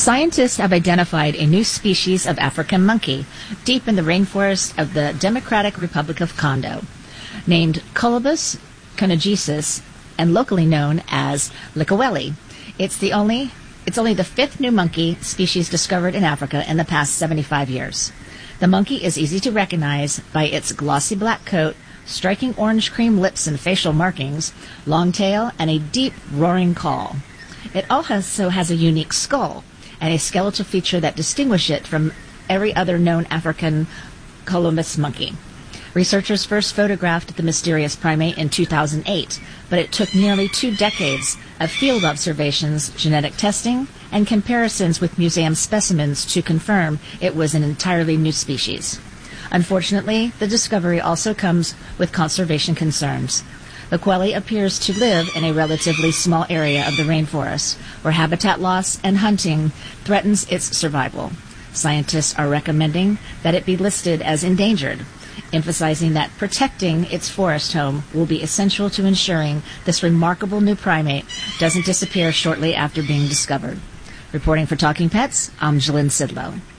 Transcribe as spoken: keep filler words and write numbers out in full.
Scientists have identified a new species of African monkey deep in the rainforest of the Democratic Republic of Congo, named Colobus conogesis and locally known as Likaweli. It's the only it's only the fifth new monkey species discovered in Africa in the past seventy-five years. The monkey is easy to recognize by its glossy black coat, striking orange cream lips and facial markings, long tail, and a deep roaring call. It also has a unique skull and a skeletal feature that distinguish it from every other known African colobus monkey. Researchers first photographed the mysterious primate in two thousand eight, but it took nearly two decades of field observations, genetic testing, and comparisons with museum specimens to confirm it was an entirely new species. Unfortunately, the discovery also comes with conservation concerns. The Likaweli appears to live in a relatively small area of the rainforest, where habitat loss and hunting threatens its survival. Scientists are recommending that it be listed as endangered, emphasizing that protecting its forest home will be essential to ensuring this remarkable new primate doesn't disappear shortly after being discovered. Reporting for Talking Pets, I'm Jalynn Sidlow.